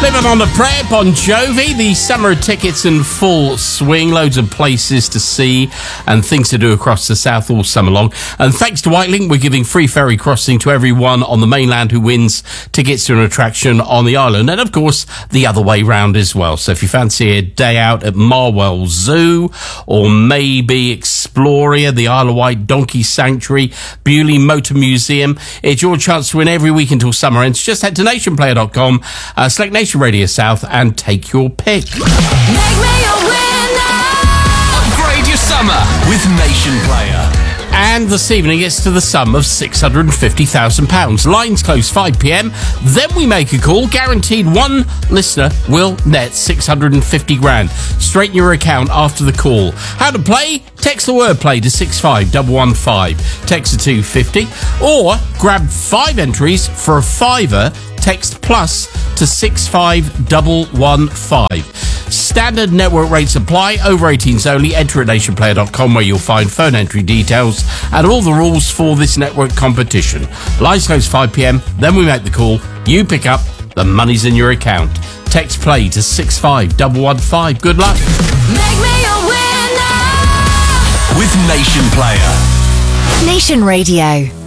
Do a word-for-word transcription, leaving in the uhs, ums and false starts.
Living on a Prayer, Bon Jovi. The summer tickets in full swing. Loads of places to see and things to do across the south all summer long. And thanks to Whitelink, we're giving free ferry crossing to everyone on the mainland who wins tickets to an attraction on the island. And, of course, the other way round as well. So if you fancy a day out at Marwell Zoo or maybe Exploria, the Isle of Wight Donkey Sanctuary, Bewley Motor Museum, it's your chance to win every week until summer ends. Just head to nation player dot com, uh, select Nation Radio South and take your pick. Make me a winner. Upgrade your summer with Nation Player. And this evening it's to the sum of six hundred fifty thousand pounds. Lines close five p.m. Then we make a call. Guaranteed one listener will net six hundred fifty grand. Straighten your account after the call. How to play? Text the word play to six five one one five. Text to two fifty. Or grab five entries for a fiver. Text plus to six five one one five. Standard network rates apply. Over eighteens only. Enter at nation player dot com where you'll find phone entry details and all the rules for this network competition. Lines close five p.m. Then we make the call. You pick up. The money's in your account. Text play to six five one one five. Good luck. Make me a winner. With Nation Player. Nation Radio.